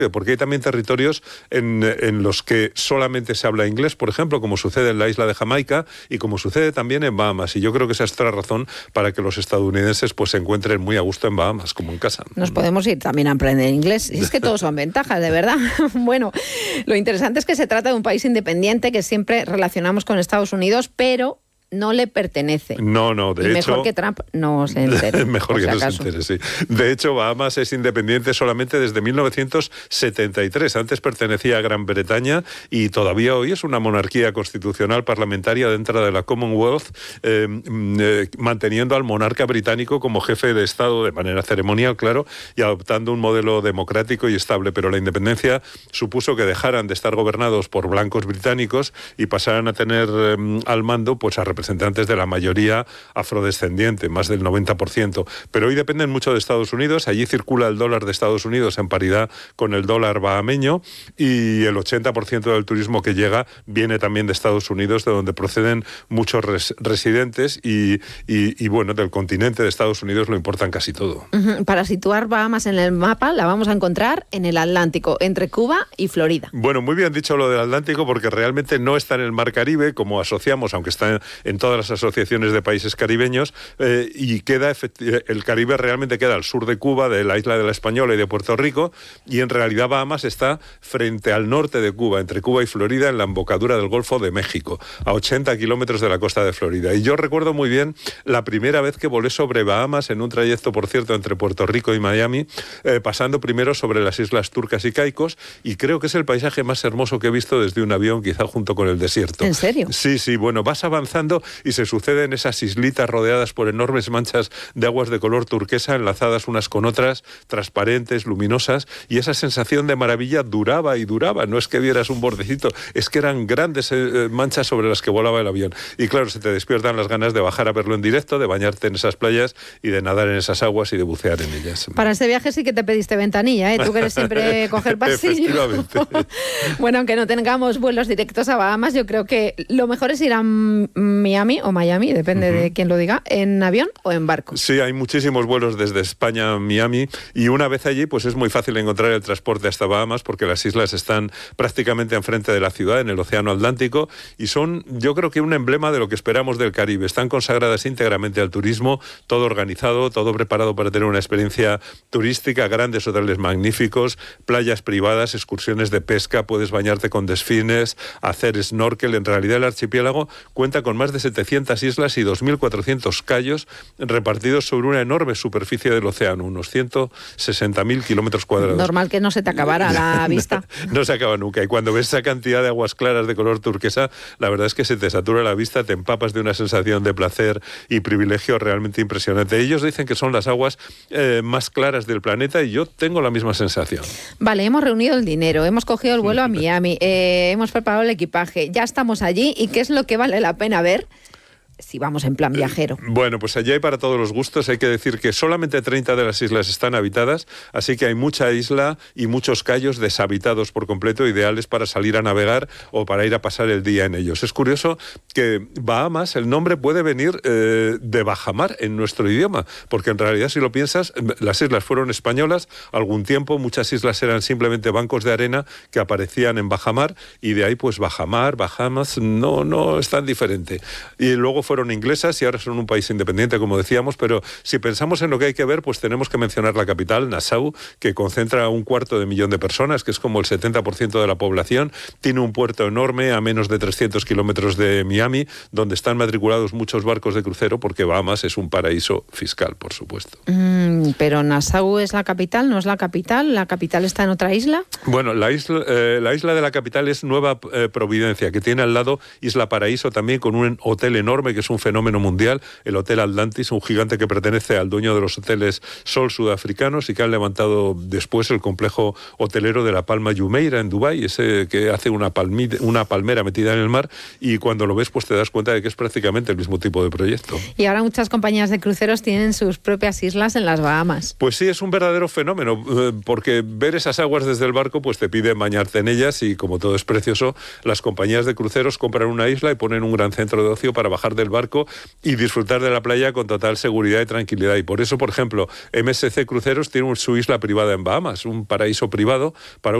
porque hay también territorios en los que solamente se habla inglés, por ejemplo, como sucede en la isla de Jamaica y como sucede también en Bahamas. Y yo creo que esa es otra razón para que los estadounidenses pues se encuentren muy a gusto en Bahamas, como en casa. Nos podemos ir también a aprender inglés. Y es que todos son ventajas, de verdad. Bueno, lo interesante es que se trata de un país independiente que siempre relacionamos con Estados Unidos, pero no le pertenece. No, de hecho... Mejor que Trump no se entere. Mejor que no se entere, sí. De hecho, Bahamas es independiente solamente desde 1973. Antes pertenecía a Gran Bretaña y todavía hoy es una monarquía constitucional parlamentaria dentro de la Commonwealth, manteniendo al monarca británico como jefe de Estado de manera ceremonial, claro, y adoptando un modelo democrático y estable. Pero la independencia supuso que dejaran de estar gobernados por blancos británicos y pasaran a tener al mando pues a representantes de la mayoría afrodescendiente, más del 90%. Pero hoy dependen mucho de Estados Unidos. Allí circula el dólar de Estados Unidos en paridad con el dólar bahameño y el 80% del turismo que llega viene también de Estados Unidos, de donde proceden muchos residentes y bueno, del continente de Estados Unidos lo importan casi todo. Para situar Bahamas en el mapa, la vamos a encontrar en el Atlántico, entre Cuba y Florida. Bueno, muy bien dicho lo del Atlántico, porque realmente no está en el Mar Caribe, como asociamos, aunque está en todas las asociaciones de países caribeños, y el Caribe realmente queda al sur de Cuba, de la isla de la Española y de Puerto Rico, y en realidad Bahamas está frente al norte de Cuba, entre Cuba y Florida, en la embocadura del Golfo de México, a 80 kilómetros de la costa de Florida. Y yo recuerdo muy bien la primera vez que volé sobre Bahamas, en un trayecto, por cierto, entre Puerto Rico y Miami, pasando primero sobre las Islas Turcas y Caicos, y creo que es el paisaje más hermoso que he visto desde un avión, quizá junto con el desierto. ¿En serio? Sí, bueno, vas avanzando y se suceden esas islitas rodeadas por enormes manchas de aguas de color turquesa enlazadas unas con otras, transparentes, luminosas, y esa sensación de maravilla duraba y duraba. No es que vieras un bordecito, es que eran grandes manchas sobre las que volaba el avión. Y claro, se te despiertan las ganas de bajar a verlo en directo, de bañarte en esas playas y de nadar en esas aguas y de bucear en ellas. Para este viaje sí que te pediste ventanilla, ¿eh? Tú quieres siempre coger pasillo. Efectivamente. Bueno, aunque no tengamos vuelos directos a Bahamas, yo creo que lo mejor es ir a Miami o Miami, depende de quién lo diga, en avión o en barco. Sí, hay muchísimos vuelos desde España a Miami y una vez allí pues es muy fácil encontrar el transporte hasta Bahamas porque las islas están prácticamente enfrente de la ciudad, en el Océano Atlántico, y son, yo creo que un emblema de lo que esperamos del Caribe. Están consagradas íntegramente al turismo, todo organizado, todo preparado para tener una experiencia turística, grandes hoteles magníficos, playas privadas, excursiones de pesca, puedes bañarte con delfines, hacer snorkel. En realidad el archipiélago cuenta con más de 700 islas y 2.400 cayos repartidos sobre una enorme superficie del océano, unos 160.000 kilómetros cuadrados. Normal que no se te acabara la vista. No se acaba nunca. Y cuando ves esa cantidad de aguas claras de color turquesa, la verdad es que se te satura la vista, te empapas de una sensación de placer y privilegio realmente impresionante. Ellos dicen que son las aguas más claras del planeta y yo tengo la misma sensación. Vale, hemos reunido el dinero, hemos cogido el vuelo a Miami, hemos preparado el equipaje, ya estamos allí. ¿Y qué es lo que vale la pena ver si vamos en plan viajero? Bueno, pues allí hay para todos los gustos. Hay que decir que solamente 30 de las islas están habitadas, así que hay mucha isla y muchos cayos deshabitados por completo, ideales para salir a navegar o para ir a pasar el día en ellos. Es curioso que Bahamas, el nombre puede venir de bajamar en nuestro idioma, porque en realidad, si lo piensas, las islas fueron españolas algún tiempo, muchas islas eran simplemente bancos de arena que aparecían en bajamar, y de ahí pues bajamar, Bahamas, no es tan diferente. Y luego fueron inglesas y ahora son un país independiente, como decíamos, pero si pensamos en lo que hay que ver, pues tenemos que mencionar la capital, Nassau, que concentra 250.000 de personas, que es como el 70% de la población. Tiene un puerto enorme a menos de 300 kilómetros de Miami, donde están matriculados muchos barcos de crucero, porque Bahamas es un paraíso fiscal, por supuesto. Pero Nassau es la capital, ¿no es la capital? ¿La capital está en otra isla? Bueno, la isla de la capital es Nueva Providencia, que tiene al lado Isla Paraíso, también con un hotel enorme que es un fenómeno mundial, el Hotel Atlantis, un gigante que pertenece al dueño de los hoteles Sol sudafricanos y que han levantado después el complejo hotelero de la Palma Jumeirah en Dubái, ese que hace una palmera metida en el mar, y cuando lo ves pues te das cuenta de que es prácticamente el mismo tipo de proyecto. Y ahora muchas compañías de cruceros tienen sus propias islas en las Bahamas. Pues sí, es un verdadero fenómeno, porque ver esas aguas desde el barco pues te pide bañarte en ellas, y como todo es precioso, las compañías de cruceros compran una isla y ponen un gran centro de ocio para bajar de del barco y disfrutar de la playa con total seguridad y tranquilidad. Y por eso, por ejemplo, MSC Cruceros tiene su isla privada en Bahamas, un paraíso privado para